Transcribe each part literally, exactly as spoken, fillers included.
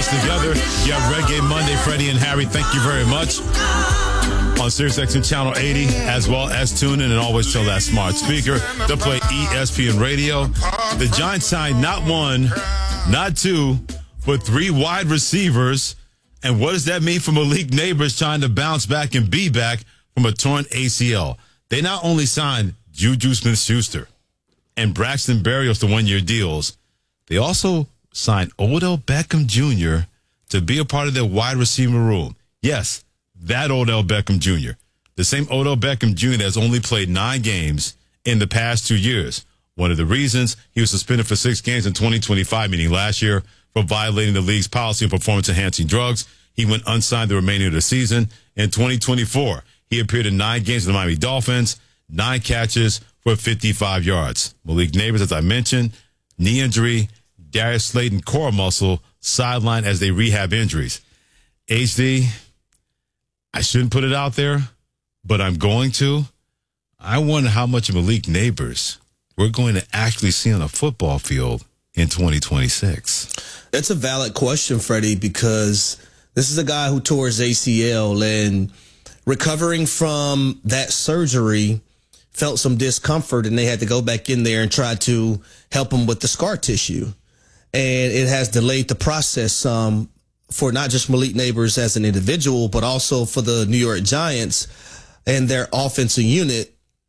us together. You have Reggae Monday, Freddie and Harry. Thank you very much. On SiriusXM Channel eighty, as well as TuneIn, and always tell that smart speaker to play E S P N Radio. The Giants signed not one, not two, but three wide receivers. And what does that mean for Malik Neighbors trying to bounce back and be back from a torn A C L? They not only signed Juju Smith-Schuster and Braxton Berrios to one-year deals, they also signed Odell Beckham Junior to be a part of their wide receiver room. Yes, that Odell Beckham Junior The same Odell Beckham Junior that has only played nine games in the past two years. One of the reasons he was suspended for six games in twenty twenty-five, meaning last year, for violating the league's policy on performance-enhancing drugs. He went unsigned the remainder of the season. In twenty twenty-four, he appeared in nine games with the Miami Dolphins, nine catches for fifty-five yards. Malik Neighbors, as I mentioned, knee injury, Darius Slayton core muscle, sidelined as they rehab injuries. H D, I shouldn't put it out there, but I'm going to. I wonder how much of Malik Neighbors we're going to actually see on a football field in twenty twenty-six. That's a valid question, Freddie, because this is a guy who tore his A C L, and recovering from that surgery felt some discomfort, and they had to go back in there and try to help him with the scar tissue. And it has delayed the process some for not just Malik Neighbors as an individual, but also for the New York Giants and their offensive unit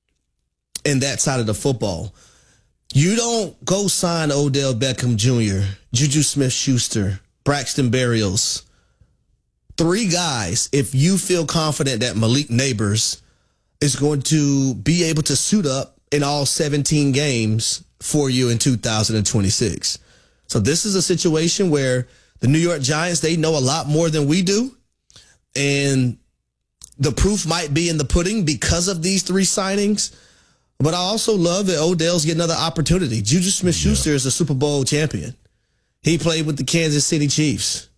in that side of the football. You don't go sign Odell Beckham Junior, Juju Smith-Schuster, Braxton Berrios, three guys, if you feel confident that Malik Neighbors is going to be able to suit up in all seventeen games for you in two thousand twenty-six. So this is a situation where the New York Giants, they know a lot more than we do. And the proof might be in the pudding because of these three signings. But I also love that Odell's getting another opportunity. Juju Smith-Schuster yeah. is a Super Bowl champion. He played with the Kansas City Chiefs.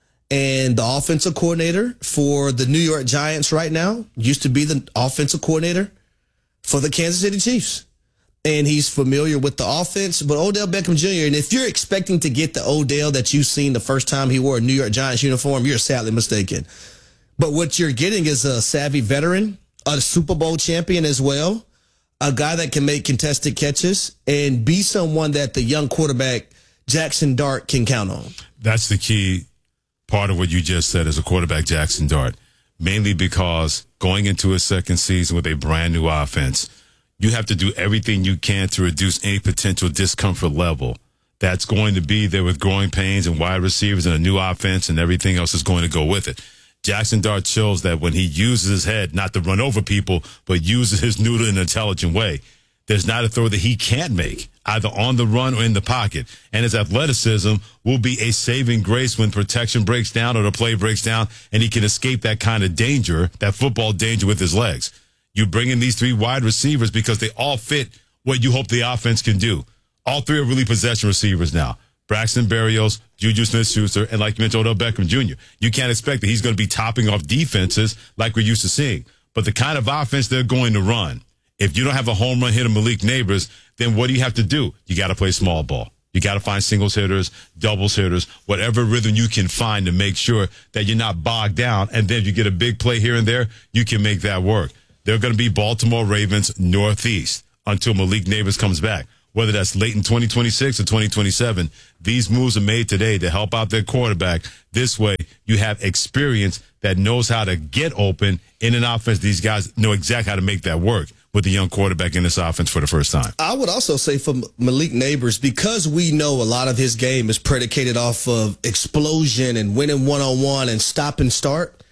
And the offensive coordinator for the New York Giants right now used to be the offensive coordinator for the Kansas City Chiefs. And he's familiar with the offense. But Odell Beckham Junior, and if you're expecting to get the Odell that you've seen the first time he wore a New York Giants uniform, you're sadly mistaken. But what you're getting is a savvy veteran, a Super Bowl champion as well, a guy that can make contested catches and be someone that the young quarterback Jackson Dart can count on. That's the key part of what you just said as a quarterback, Jackson Dart, mainly because going into a second season with a brand new offense, you have to do everything you can to reduce any potential discomfort level that's going to be there with growing pains and wide receivers and a new offense and everything else is going to go with it. Jackson Dart shows that when he uses his head, not to run over people, but uses his noodle in an intelligent way, there's not a throw that he can't make, either on the run or in the pocket. And his athleticism will be a saving grace when protection breaks down or the play breaks down, and he can escape that kind of danger, that football danger with his legs. You bring in these three wide receivers because they all fit what you hope the offense can do. All three are really possession receivers now. Braxton Berrios, Juju Smith-Schuster, and like you mentioned, Odell Beckham Junior You can't expect that he's going to be topping off defenses like we're used to seeing. But the kind of offense they're going to run, if you don't have a home run hitter, Malik Neighbors, then what do you have to do? You got to play small ball. You got to find singles hitters, doubles hitters, whatever rhythm you can find to make sure that you're not bogged down. And then if you get a big play here and there, you can make that work. They're going to be Baltimore Ravens Northeast until Malik Neighbors comes back. Whether that's late in twenty twenty-six or twenty twenty-seven, these moves are made today to help out their quarterback. This way, you have experience that knows how to get open in an offense. These guys know exactly how to make that work with the young quarterback in this offense for the first time. I would also say for Malik Neighbors, because we know a lot of his game is predicated off of explosion and winning one-on-one and stop and start,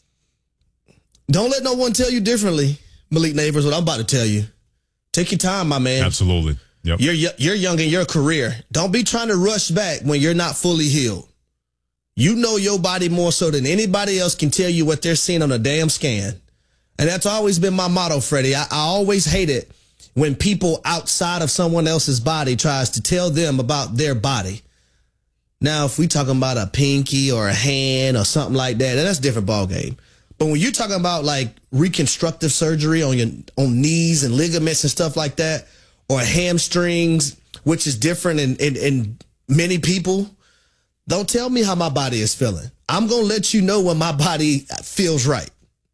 don't let no one tell you differently, Malik Neighbors, what I'm about to tell you. Take your time, my man. Absolutely. Yep. You're you're young in your career. Don't be trying to rush back when you're not fully healed. You know your body more so than anybody else can tell you what they're seeing on a damn scan. And that's always been my motto, Freddie. I, I always hate it when people outside of someone else's body tries to tell them about their body. Now, if we talking about a pinky or a hand or something like that, that's a different ballgame. But when you're talking about like reconstructive surgery on your on knees and ligaments and stuff like that, or hamstrings, which is different in, in, in many people, don't tell me how my body is feeling. I'm going to let you know when my body feels right.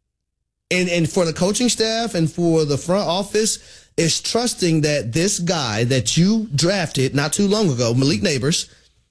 And and for the coaching staff and for the front office, is trusting that this guy that you drafted not too long ago, Malik Nabers,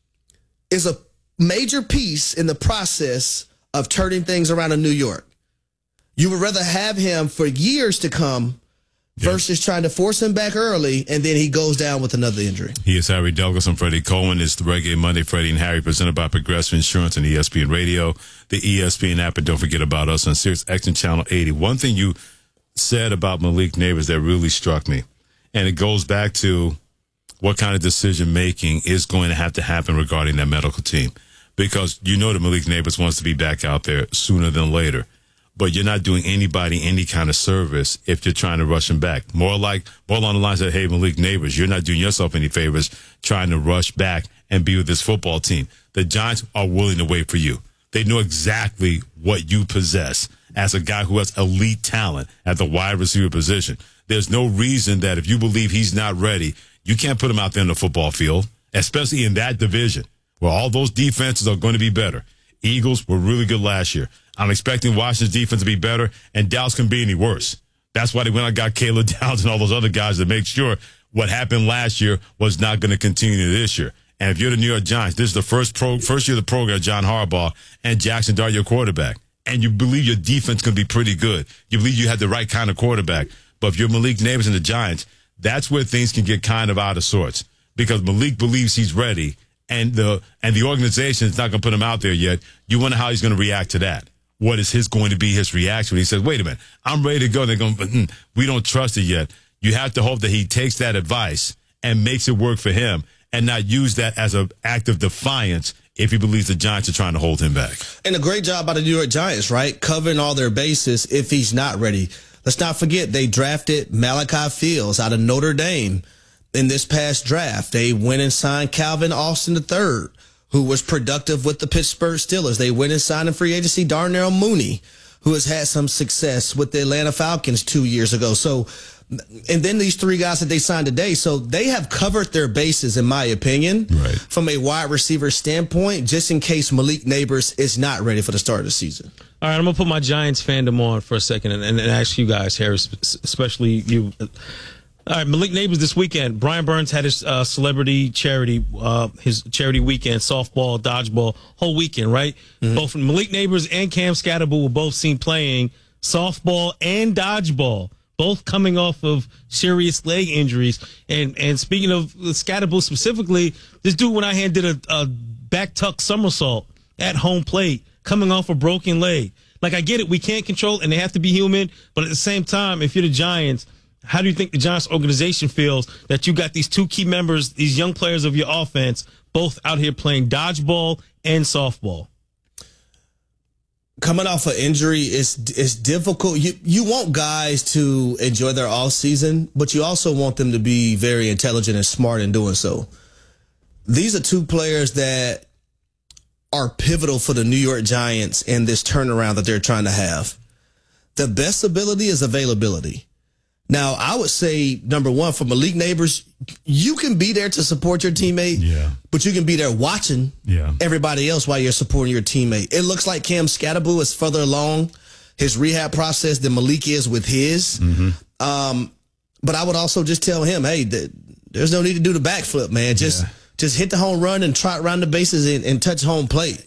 is a major piece in the process of turning things around in New York. You would rather have him for years to come yeah. versus trying to force him back early, and then he goes down with another injury. He is Harry Douglas. I'm Freddie Coleman. It's the Reggae Monday, Freddie and Harry, presented by Progressive Insurance and E S P N Radio, the E S P N app, and don't forget about us on Sirius X M Channel eighty. One thing you said about Malik Nabers that really struck me, and it goes back to what kind of decision-making is going to have to happen regarding that medical team. Because you know that Malik Nabers wants to be back out there sooner than later. But you're not doing anybody any kind of service if you're trying to rush him back. More like, more along the lines of, hey, Malik Nabers, you're not doing yourself any favors trying to rush back and be with this football team. The Giants are willing to wait for you. They know exactly what you possess as a guy who has elite talent at the wide receiver position. There's no reason that if you believe he's not ready, you can't put him out there in the football field, especially in that division where all those defenses are going to be better. Eagles were really good last year. I'm expecting Washington's defense to be better, and Dallas can be any worse. That's why they went and got Caleb Downs and all those other guys to make sure what happened last year was not going to continue this year. And if you're the New York Giants, this is the first pro, first year of the program, John Harbaugh, and Jackson Dart, your quarterback. And you believe your defense can be pretty good. You believe you have the right kind of quarterback. But if you're Malik Nabers and the Giants, that's where things can get kind of out of sorts. Because Malik believes he's ready, and the and the organization is not going to put him out there yet. You wonder how he's going to react to that. What is his going to be his reaction when he says, wait a minute, I'm ready to go. They're going, mm, we don't trust it yet. You have to hope that he takes that advice and makes it work for him and not use that as an act of defiance if he believes the Giants are trying to hold him back. And a great job by the New York Giants, right? Covering all their bases if he's not ready. Let's not forget they drafted Malachi Fields out of Notre Dame in this past draft. They went and signed Calvin Austin the third, who was productive with the Pittsburgh Steelers. They went and signed in free agency Darnell Mooney, who has had some success with the Atlanta Falcons two years ago. So, and then these three guys that they signed today. So they have covered their bases, in my opinion, right, from a wide receiver standpoint, just in case Malik Nabers is not ready for the start of the season. All right, I'm going to put my Giants fandom on for a second and, and ask you guys, Harris, especially you. All right, Malik Nabers this weekend. Brian Burns had his uh, celebrity charity, uh, his charity weekend, softball, dodgeball, whole weekend, right? Mm-hmm. Both Malik Nabers and Cam Scatterbull were both seen playing softball and dodgeball, both coming off of serious leg injuries. And and speaking of Scatterbull specifically, this dude went out here and did a, a back tuck somersault at home plate, coming off a broken leg. Like, I get it, we can't control it, and they have to be human, but at the same time, if you're the Giants, how do you think the Giants organization feels that you got these two key members, these young players of your offense, both out here playing dodgeball and softball? Coming off an injury is is difficult. You you want guys to enjoy their off season, but you also want them to be very intelligent and smart in doing so. These are two players that are pivotal for the New York Giants in this turnaround that they're trying to have. The best ability is availability. Now, I would say, number one, for Malik Nabers, you can be there to support your teammate, yeah, but you can be there watching yeah. everybody else while you're supporting your teammate. It looks like Cam Scatterbull is further along his rehab process than Malik is with his. Mm-hmm. Um, but I would also just tell him, hey, th- there's no need to do the backflip, man. Just yeah. just hit the home run and trot around the bases and, and touch home plate.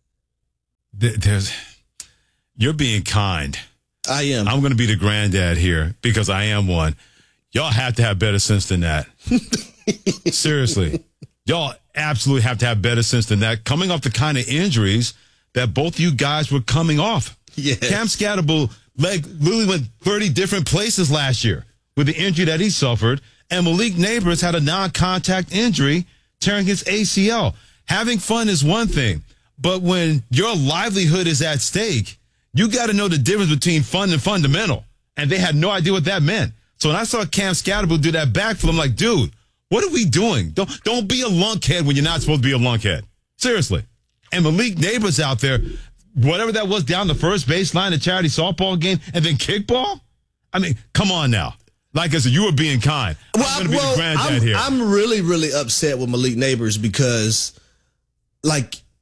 There's, you're being kind. I am. I'm going to be the granddad here because I am one. Y'all have to have better sense than that. Seriously. Y'all absolutely have to have better sense than that. Coming off the kind of injuries that both you guys were coming off. Yes. Cam Scatterbull leg literally went thirty different places last year with the injury that he suffered. And Malik Nabers had a non-contact injury, tearing his A C L. Having fun is one thing, but when your livelihood is at stake, you got to know the difference between fun and fundamental. And they had no idea what that meant. So when I saw Cam Scatterbull do that backflip, I'm like, dude, what are we doing? Don't don't be a lunkhead when you're not supposed to be a lunkhead. Seriously. And Malik Nabers out there, whatever that was down the first baseline, the charity softball game, and then kickball? I mean, come on now. Like I said, you were being kind. Well, I'm going to be well, the granddad I'm, here. I'm really, really upset with Malik Nabers because, like,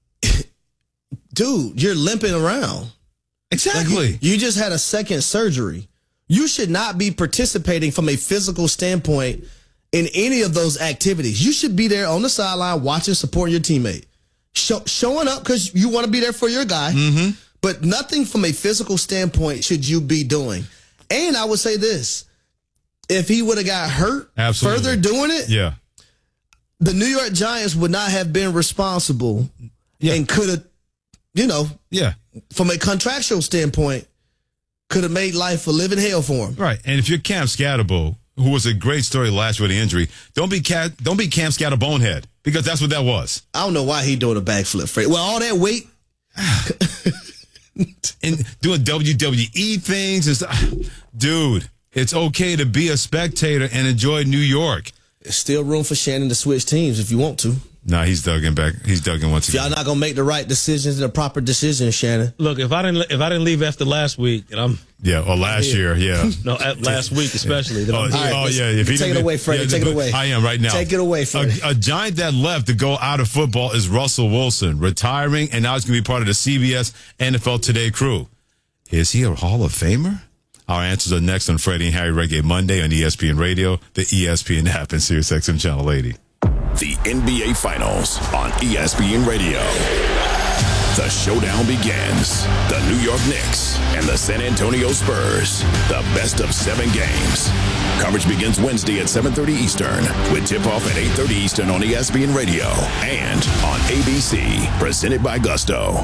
dude, you're limping around. Exactly. Like you, you just had a second surgery. You should not be participating from a physical standpoint in any of those activities. You should be there on the sideline watching, supporting your teammate. Show, showing up because you want to be there for your guy. Mm-hmm. But nothing from a physical standpoint should you be doing. And I would say this. If he would have got hurt Absolutely. further doing it, yeah, the New York Giants would not have been responsible yeah. and could have, you know, yeah. from a contractual standpoint, could have made life a living hell for him. Right. And if you're Cam Scatterbo, who was a great story last year with the injury, don't be Cam, don't be Cam Scatter bonehead, because that's what that was. I don't know why he doing a backflip, Fred. Well, all that weight. And doing W W E things and stuff. Dude, it's okay to be a spectator and enjoy New York. There's still room for Shannon to switch teams if you want to. Nah, he's dug in back. He's dug in once If again. y'all not gonna make the right decisions and the proper decisions, Shannon. Look, if I didn't if I didn't leave after last week, and I'm Yeah, or last year, yeah. no at last week especially. Then Oh, I'm oh, here. right, yeah. If he take it didn't- away, Freddie. yeah, Take it away. I am right now. Take it away, Freddie. A, a giant that left to go out of football is Russell Wilson, retiring, and now he's going to be part of the C B S N F L Today crew. Is he a Hall of Famer? Our answers are next on Freddie and Harry Reggae Monday on E S P N Radio, the E S P N app, and Sirius X M Channel eighty. The N B A Finals on E S P N Radio. The showdown begins. The New York Knicks and the San Antonio Spurs. The best of seven games. Coverage begins Wednesday at seven thirty Eastern with tip-off at eight thirty Eastern on E S P N Radio and on A B C. Presented by Gusto.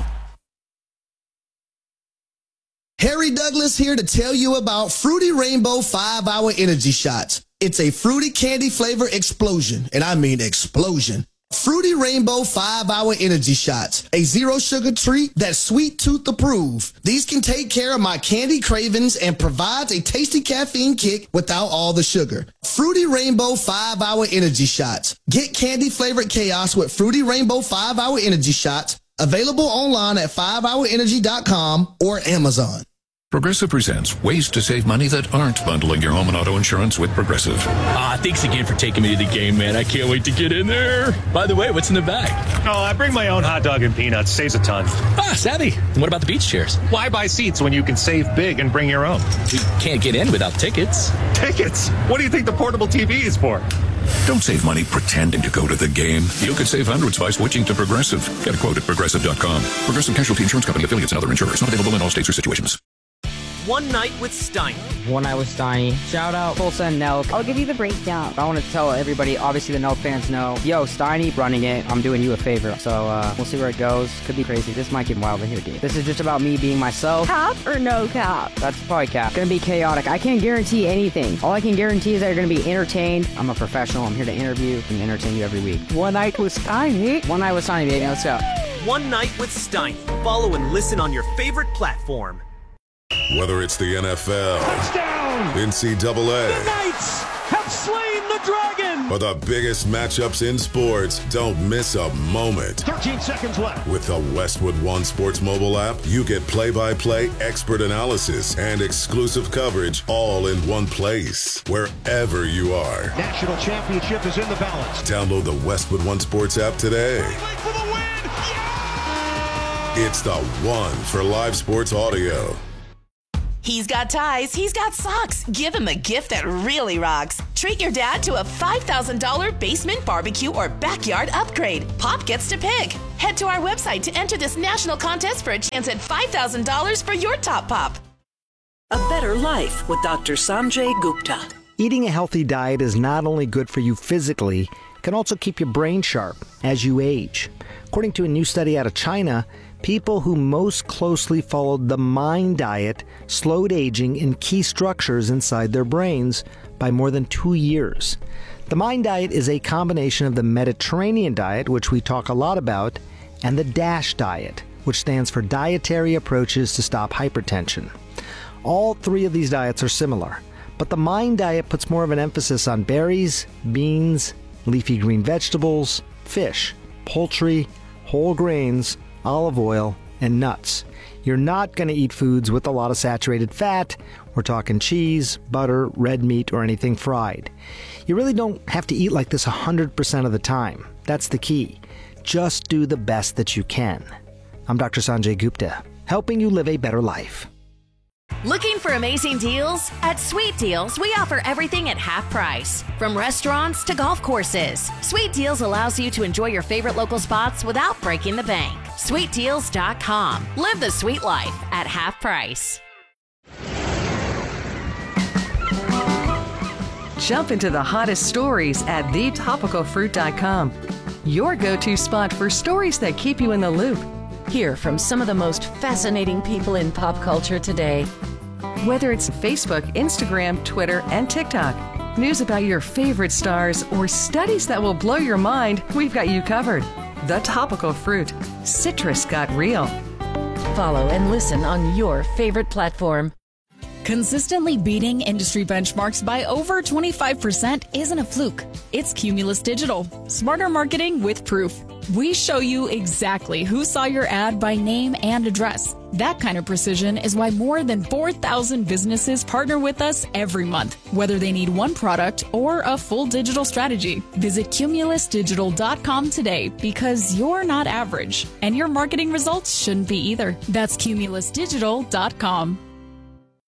Harry Douglas here to tell you about Fruity Rainbow five hour Energy Shots. It's a fruity candy flavor explosion, and I mean explosion. Fruity Rainbow five hour Energy Shots, a zero sugar treat that's sweet tooth approved. These can take care of my candy cravings and provides a tasty caffeine kick without all the sugar. Fruity Rainbow five hour Energy Shots. Get candy flavored chaos with Fruity Rainbow five hour Energy Shots. Available online at five hour energy dot com or Amazon. Progressive presents ways to save money that aren't bundling your home and auto insurance with Progressive. Ah, thanks again for taking me to the game, man. I can't wait to get in there. By the way, what's in the bag? Oh, I bring my own hot dog and peanuts. Saves a ton. Ah, savvy. And what about the beach chairs? Why buy seats when you can save big and bring your own? We can't get in without tickets. Tickets? What do you think the portable T V is for? Don't save money pretending to go to the game. You could save hundreds by switching to Progressive. Get a quote at progressive dot com. Progressive Casualty Insurance Company, affiliates, and other insurers. Not available in all states or situations. One Night with Steiny. One Night with Steiny. Shout out Tulsa and Nelk. I'll give you the breakdown. I want to tell everybody, obviously the Nelk fans know, yo, Steiny running it. I'm doing you a favor. So uh, we'll see where it goes. Could be crazy. This might get wild in here, dude. This is just about me being myself. Cap or no cap? That's probably cap. Gonna be chaotic. I can't guarantee anything. All I can guarantee is that you're gonna be entertained. I'm a professional. I'm here to interview and entertain you every week. One Night with Steiny. One Night with Steiny, baby. Let's go. One Night with Steiny. Follow and listen on your favorite platform. Whether it's the N F L, touchdown, N C double A, the Knights have slain the dragon, or the biggest matchups in sports, don't miss a moment. thirteen seconds left. With the Westwood One Sports mobile app, you get play-by-play expert analysis and exclusive coverage all in one place, wherever you are. National championship is in the balance. Download the Westwood One Sports app today. For the win. Yeah! It's the one for live sports audio. He's got ties, he's got socks. Give him a gift that really rocks. Treat your dad to a five thousand dollars basement barbecue or backyard upgrade. Pop gets to pick. Head to our website to enter this national contest for a chance at five thousand dollars for your top pop. A better life with Doctor Sanjay Gupta. Eating a healthy diet is not only good for you physically, it can also keep your brain sharp as you age. According to a new study out of China, people who most closely followed the MIND diet slowed aging in key structures inside their brains by more than two years. The MIND diet is a combination of the Mediterranean diet, which we talk a lot about, and the DASH diet, which stands for Dietary Approaches to Stop Hypertension. All three of these diets are similar, but the MIND diet puts more of an emphasis on berries, beans, leafy green vegetables, fish, poultry, whole grains, olive oil, and nuts. You're not going to eat foods with a lot of saturated fat. We're talking cheese, butter, red meat, or anything fried. You really don't have to eat like this one hundred percent of the time. That's the key. Just do the best that you can. I'm Doctor Sanjay Gupta, helping you live a better life. Looking for amazing deals? At Sweet Deals, we offer everything at half price. From restaurants to golf courses, Sweet Deals allows you to enjoy your favorite local spots without breaking the bank. sweet deals dot com. Live the sweet life at half price. Jump into the hottest stories at the topical fruit dot com. Your go-to spot for stories that keep you in the loop. Hear from some of the most fascinating people in pop culture today. Whether it's Facebook, Instagram, Twitter, and TikTok, news about your favorite stars, or studies that will blow your mind, we've got you covered. The Topical Fruit. Citrus got real. Follow and listen on your favorite platform. Consistently beating industry benchmarks by over twenty-five percent isn't a fluke. It's Cumulus Digital. Smarter marketing with proof. We show you exactly who saw your ad by name and address. That kind of precision is why more than four thousand businesses partner with us every month, whether they need one product or a full digital strategy. Visit cumulus digital dot com today, because you're not average, and your marketing results shouldn't be either. That's cumulus digital dot com.